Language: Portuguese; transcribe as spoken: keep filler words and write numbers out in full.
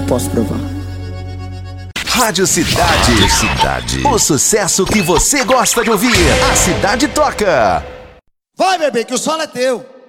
eu posso provar. Rádio Cidade. Rádio Cidade. O sucesso que você gosta de ouvir. A cidade toca. Vai, bebê, que o solo é teu.